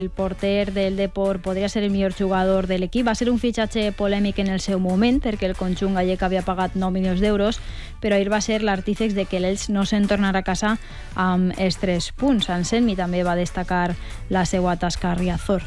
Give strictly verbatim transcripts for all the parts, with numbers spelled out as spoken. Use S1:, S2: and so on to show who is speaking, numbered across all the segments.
S1: el porter del Depor podria ser el millor jugador de l'equip. Va ser un fitxatge polèmic en el seu moment perquè el conjunt gallec havia pagat nou milions d'euros, però ahir va ser l'artífex de que l'Elx no se'n tornarà a casa amb els tres punts. Anselmi també va destacar la seva tasca a Riazor.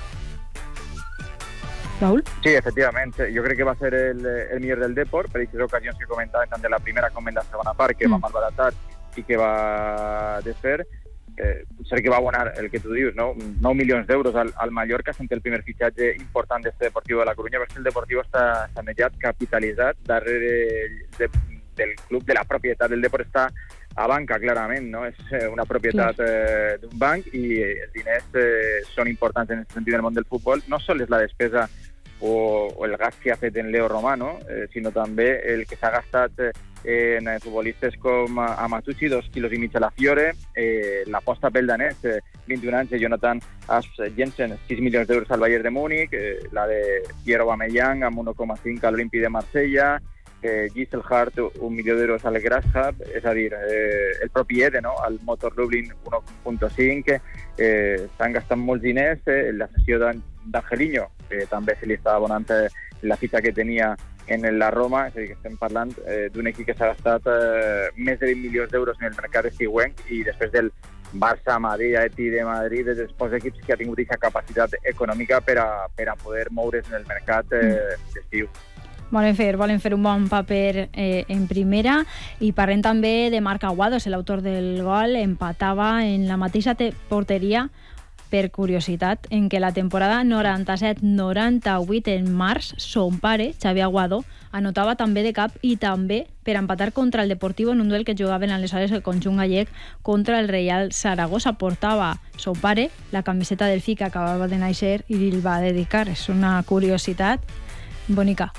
S1: Raúl?
S2: Sí, efectivamente. Yo creo que va a ser el, el millor del Depor, per aquestes ocasions que comentaven tant de la primera com en la segona part, que mm. va malbaratar i que va desfer. Eh, sé que va abonar el que tu dius, no? nou milions d'euros al, al Mallorca, sent el primer fitxatge important d'este Deportiu de la Corunya, perquè el Deportiu està sanejat, capitalitzat, darrere de, del club, de la propietat del Depor està a banca, clarament, no? És una propietat eh, d'un banc i els diners eh, són importants en aquest sentit del món del futbol. No sols és la despesa o, o el gas que ha fet en Leo Romano, eh, sinó també el que s'ha gastat eh, en futbolistes com Amatucci, dos quilos i mig a la Fiore, eh, l'aposta pel danès, eh, vint-i-un anys, de Jonathan Asp Jensen, sis milions d'euros al Bayern de Múnich, eh, la de Pierre Aubameyang amb un coma cinc a l'Olympique de Marsella, eh, Giselle Hart, un milió d'euros al Grasshop, és a dir, eh, el propi Ede, no?, al Motor Lublin, un coma cinc, eh, s'han gastat molts diners, eh, la sessió d'Angelino, que també se li estava abonant eh, la fitxa que tenia en la Roma, és a dir, que estem parlant eh, d'un equip que s'ha gastat eh, més de vint milions d'euros en el mercat estiuenc i després del Barça, Madrid, Atleti de Madrid, dels pocs equips que ha tingut aquesta capacitat econòmica per a, per a poder moure's en el mercat eh, d'estiu.
S1: Volen fer, volen fer un bon paper eh, en primera i parlem també de Marc Aguado, és l'autor del gol, empatava en la mateixa porteria per curiositat, en què la temporada noranta-set noranta-vuit en març, son pare, Xavi Aguado, anotava també de cap i també per empatar contra el Deportivo en un duel que jugaven aleshores el conjunt gallec contra el Reial Saragossa. Portava son pare la camiseta del fill que acabava de néixer i el va dedicar. És una curiositat bonica.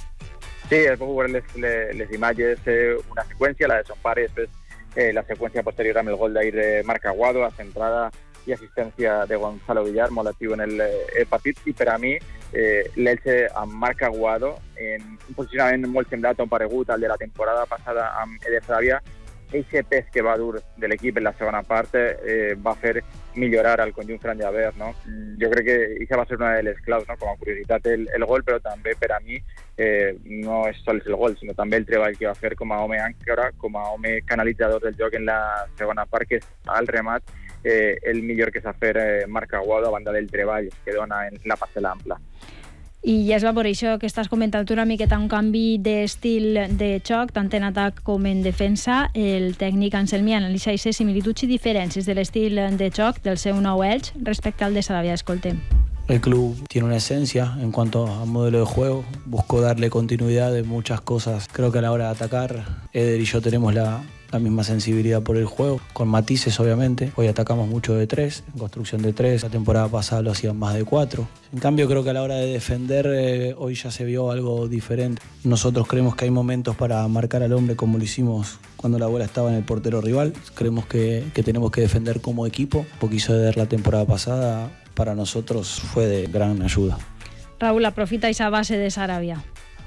S2: Sí, es puc veure les, les, les imatges, eh, una seqüència, la de son pare, després eh, la seqüència posterior amb el gol d'ahir de Marc Aguado, a centrada i assistència de Gonzalo Villar, molt actiu en el, el partit, i per a mi eh, l'Elche amb Marc Aguado en un posicionament molt semblat o paregut al de la temporada passada amb Eder Sarabia, eixe pes que va dur de l'equip en la segona part eh, va fer millorar al conjunt franjaver, no? Jo crec que això va ser una de les claus, no? Com a curiositat el, el gol, però també per a mi eh, no és sols el gol, sinó també el treball que va fer com a home àncora, com a home canalitzador del joc en la segona part, que és al remat eh, el millor que s'ha fet eh, Marc Aguado a banda del treball que dona en la parcel·la ampla.
S1: I ja es va per això que estàs comentant una miqueta un canvi d'estil de xoc, tant en atac com en defensa. El tècnic Anselmi analitza aquestes similituds i diferències de l'estil de xoc del seu nou Elx respecte al de Sarabia. Escoltem.
S3: El club tiene una esencia en cuanto a modelo de juego. Buscó darle continuidad de muchas cosas. Creo que a la hora de atacar, Eder y yo tenemos la, la misma sensibilidad por el juego, con matices obviamente. Hoy atacamos mucho de tres, en construcción de tres. La temporada pasada lo hacían más de cuatro. En cambio, creo que a la hora de defender, eh, hoy ya se vio algo diferente. Nosotros creemos que hay momentos para marcar al hombre como lo hicimos cuando la bola estaba en el portero rival. Creemos que, que tenemos que defender como equipo. Lo que hizo Eder la temporada pasada para nosotros fue de gran ayuda.
S1: Raúl, aprofita esa base de Sarabia.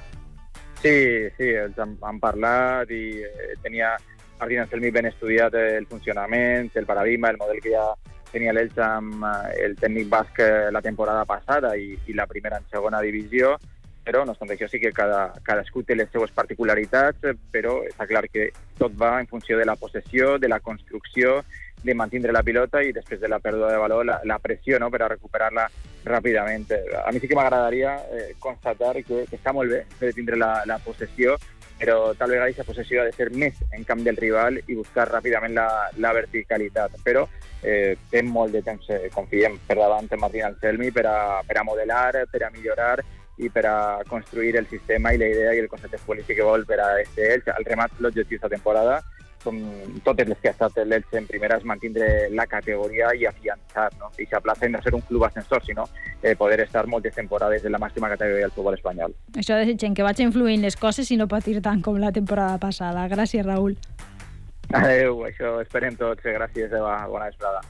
S2: Sí, sí, ells han, han parlat i eh, tenia Martín Anselmi ben estudiat el funcionament, el paradigma, el model que ja tenia l'Elx amb el tècnic basc la temporada passada i, i la primera en segona divisió, però no obstant això sí que cada, cadascú té les seues particularitats, però està clar que tot va en funció de la possessió, de la construcció, de mantindre la pilota i després de la pèrdua de valor, la, la pressió, no?, per a recuperar-la ràpidament. A mi sí que m'agradaria eh, constatar que, que està molt bé de tindre la, la possessió, però tal vegada aquesta possessió ha de ser més en camp del rival i buscar ràpidament la, la verticalitat. Però eh, té molt de temps, eh, confiem, per davant en Martín Anselmi per a, per a modelar, per a millorar i per a construir el sistema i la idea i el concepte futbolístic que vol per a este Elx. Al remat, l'objectiu d'aquesta temporada, com totes les que ha estat l'Elx en primera, és mantindre la categoria i afiançar, no? I s'aplaça en no ser un club ascensor, sinó eh, poder estar moltes temporades en la màxima categoria del futbol espanyol.
S1: Això desitgem que vaig influint les coses i no patir tant com la temporada passada. Gràcies, Raúl.
S2: Adéu, això esperem tots. Gràcies, Eva. Bona vesprada.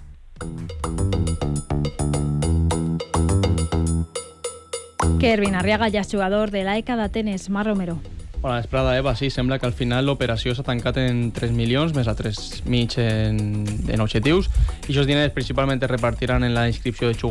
S1: Que Ervin Arriaga ja és jugador de l'A E C A d'Atenes. Mar Romero.
S4: Bona vesprada, Eva. Sí, sembla que al final l'operació s'ha tancat en tres milions, més a tres mig en, en objectius, i aquests diners principalment es repartiran en la inscripció de jugadors